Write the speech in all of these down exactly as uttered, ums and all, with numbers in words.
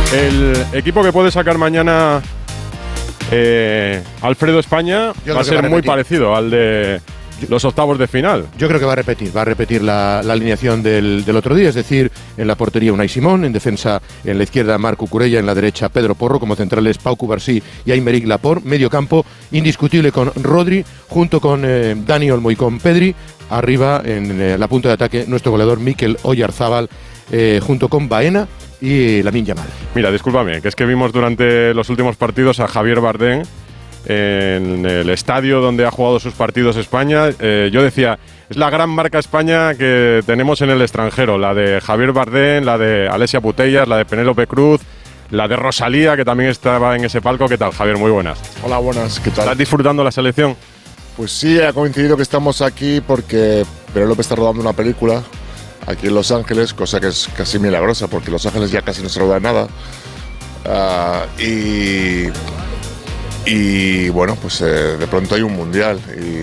El equipo que puede sacar mañana eh, Alfredo España Yo va a ser va a muy parecido al de los octavos de final. Yo creo que va a repetir, va a repetir la, la alineación del, del otro día, es decir, en la portería Unai Simón, en defensa en la izquierda Marc Cucurella, en la derecha Pedro Porro, como centrales Pau Cubarsí y Aymeric Laporte, medio campo indiscutible con Rodri, junto con eh, Dani Olmo y con Pedri, arriba en eh, la punta de ataque nuestro goleador Mikel Oyarzábal, eh, junto con Baena y Lamine Yamal. Mira, discúlpame, que es que vimos durante los últimos partidos a Javier Bardem en el estadio donde ha jugado sus partidos España. Eh, yo decía, es la gran marca España que tenemos en el extranjero, la de Javier Bardem, la de Alessia Putellas, la de Penélope Cruz, la de Rosalía, que también estaba en ese palco. ¿Qué tal, Javier? Muy buenas. Hola, buenas, ¿qué tal? ¿Estás disfrutando la selección? Pues sí, ha coincidido que estamos aquí porque Penélope está rodando una película aquí en Los Ángeles, cosa que es casi milagrosa porque en Los Ángeles ya casi no se roda nada. Uh, y... Y bueno, pues eh, de pronto hay un mundial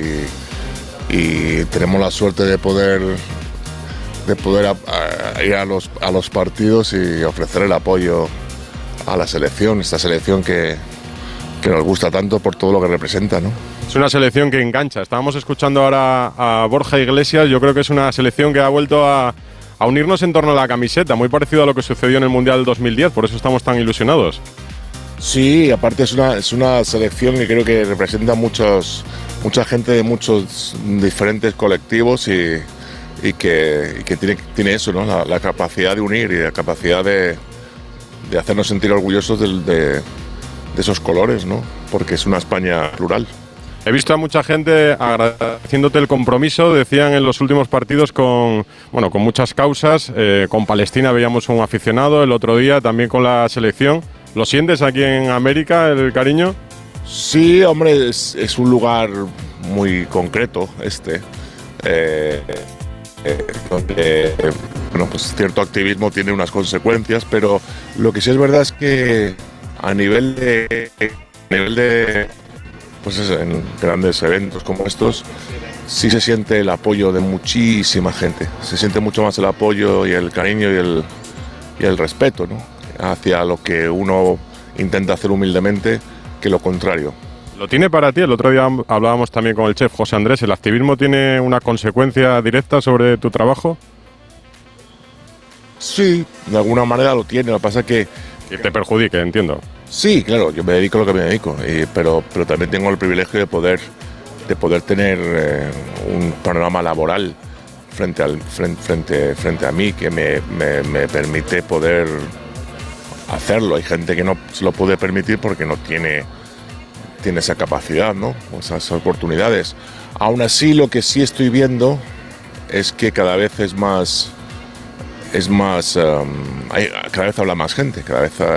y, y tenemos la suerte de poder, de poder a, a ir a los, a los partidos y ofrecer el apoyo a la selección, esta selección que, que nos gusta tanto por todo lo que representa, ¿no? Es una selección que engancha. Estábamos escuchando ahora a Borja Iglesias. Yo creo que es una selección que ha vuelto a, a unirnos en torno a la camiseta, muy parecido a lo que sucedió en el Mundial del dos mil diez, por eso estamos tan ilusionados. Sí, aparte es una, es una selección que creo que representa muchos, mucha gente de muchos diferentes colectivos y, y que, y que tiene, tiene eso, ¿no? La, la capacidad de unir y la capacidad de, de hacernos sentir orgullosos de, de, de esos colores, ¿no? Porque es una España plural. He visto a mucha gente agradeciéndote el compromiso, decían en los últimos partidos, con, bueno, con muchas causas. Eh, con Palestina veíamos un aficionado el otro día, también con la selección. ¿Lo sientes aquí en América, el cariño? Sí, hombre, es, es un lugar muy concreto este, eh, eh, donde eh, bueno, pues cierto activismo tiene unas consecuencias, pero lo que sí es verdad es que a nivel de, a nivel de pues es, en grandes eventos como estos, sí se siente el apoyo de muchísima gente, se siente mucho más el apoyo y el cariño y el, y el respeto, ¿no?, hacia lo que uno intenta hacer humildemente, que lo contrario. ¿Lo tiene para ti? El otro día hablábamos también con el chef José Andrés. ¿El activismo tiene una consecuencia directa sobre tu trabajo? Sí, de alguna manera lo tiene. Lo que pasa es que... Que te perjudique, entiendo. Sí, claro, yo me dedico a lo que me dedico, y, pero, pero también tengo el privilegio de poder, de poder tener eh, un panorama laboral frente, al, frente, frente, frente a mí que me, me, me permite poder hacerlo. Hay gente que no se lo puede permitir porque no tiene, tiene esa capacidad, ¿no?, o esas oportunidades. Aún así, lo que sí estoy viendo es que cada vez es más, es más, um, hay, cada vez habla más gente, cada vez